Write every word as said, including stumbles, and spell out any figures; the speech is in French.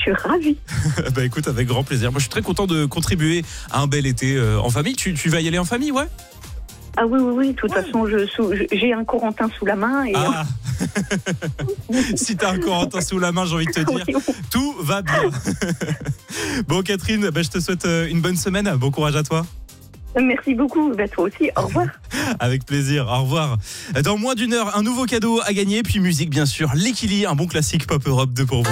suis ravie. Bah écoute, avec grand plaisir. Moi, je suis très content de contribuer à un bel été euh, en famille. Tu, tu vas y aller en famille, ouais? Ah oui, oui, oui. De toute Ouais. façon, je, sous- je- j'ai un Corentin sous la main. Et Ah. Si t'as un Corentin sous la main, j'ai envie de te dire, Oui, oui. tout va bien. Bon, Catherine, bah, je te souhaite euh, une bonne semaine. Bon courage à toi. Merci beaucoup. Bah, toi aussi. Au revoir. Avec plaisir, au revoir. Dans moins d'une heure, un nouveau cadeau à gagner, puis musique bien sûr, l'Équili, un bon classique pop Europe deux pour vous.